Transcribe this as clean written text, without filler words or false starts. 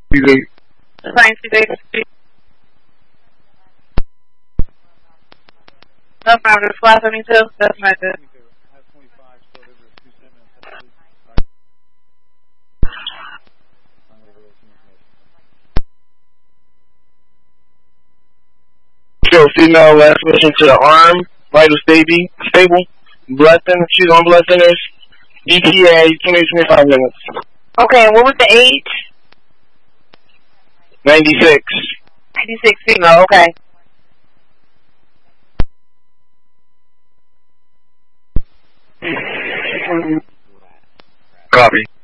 CD. Assign CD. No problem. Fly 72. That's not good. Kill female last mission to the arm, vital stable, blood thinners, she's on blood thinners, ETA, 25 minutes. Okay, and what was the age? 96. 96 female, okay. Copy.